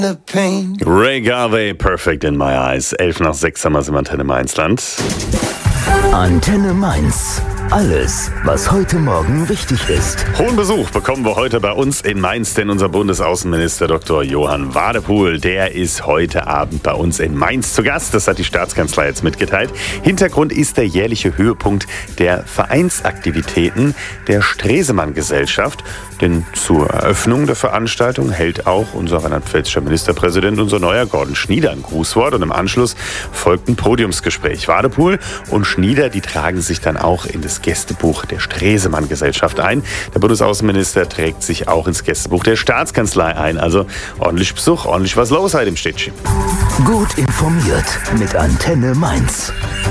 Ray Garvey, Perfect in My Eyes. 11:06 haben wir es im Antenne Mainzland. Antenne Mainz. Alles, was heute Morgen wichtig ist. Hohen Besuch bekommen wir heute bei uns in Mainz, denn unser Bundesaußenminister Dr. Johann Wadepool, der ist heute Abend bei uns in Mainz zu Gast. Das hat die Staatskanzlei jetzt mitgeteilt. Hintergrund ist der jährliche Höhepunkt der Vereinsaktivitäten der Stresemann-Gesellschaft. Denn zur Eröffnung der Veranstaltung hält auch unser rheinland-pfälzischer Ministerpräsident, unser neuer Gordon Schnieder, ein Grußwort. Und im Anschluss folgt ein Podiumsgespräch. Wadepool und Schnieder, die tragen sich dann auch in das Gästebuch der Stresemann-Gesellschaft ein. Der Bundesaußenminister trägt sich auch ins Gästebuch der Staatskanzlei ein. Also ordentlich Besuch, ordentlich was los heute im Städtchen. Gut informiert mit Antenne Mainz.